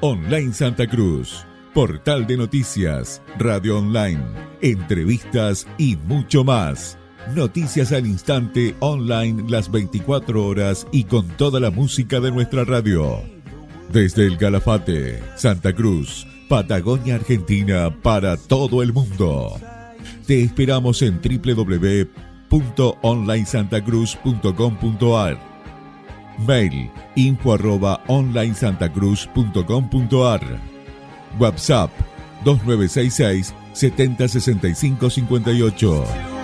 Online Santa Cruz, portal de noticias, radio online, entrevistas y mucho más. Noticias al instante, online las 24 horas y con toda la música de nuestra radio. Desde el Calafate, Santa Cruz, Patagonia, Argentina, para todo el mundo. Te esperamos en www.onlinesantacruz.com.ar. Mail info@onlinesantacruz.com.ar. WhatsApp 2966 7065 58.